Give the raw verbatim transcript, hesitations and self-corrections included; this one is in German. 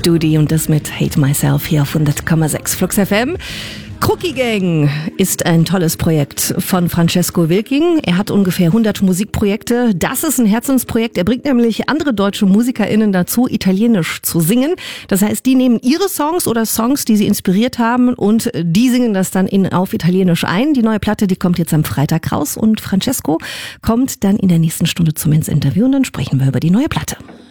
Dudi und das mit Hate Myself hier auf hundert Komma sechs Flux F M. Crookie Gang ist ein tolles Projekt von Francesco Wilking. Er hat ungefähr hundert Musikprojekte. Das ist ein Herzensprojekt. Er bringt nämlich andere deutsche MusikerInnen dazu, Italienisch zu singen. Das heißt, die nehmen ihre Songs oder Songs, die sie inspiriert haben, und die singen das dann in, auf Italienisch ein. Die neue Platte, die kommt jetzt am Freitag raus und Francesco kommt dann in der nächsten Stunde zu mir ins Interview und dann sprechen wir über die neue Platte.